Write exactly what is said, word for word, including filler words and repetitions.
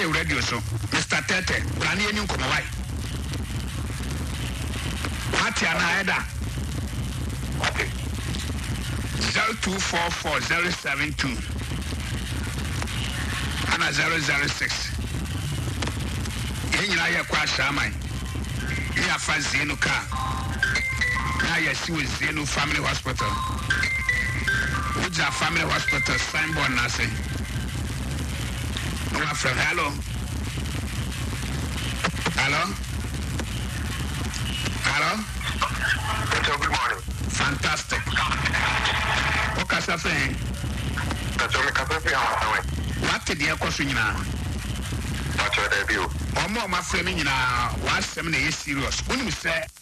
why radio so Mister Tete brani eni nkomo why Mati ana eda Okay. zero two four four zero seven two ana zero zero six Yenya ya kwa shaman ya fa Zenu ka na ya si we Zenu Family Hospital Uja Family Hospital signboard na say no from hello hello hello Good morning. Fantastic. Okay, so saying. That's all. What did you question now? What's your debut? Or more, my friend, you know, what's seven days serious? When we say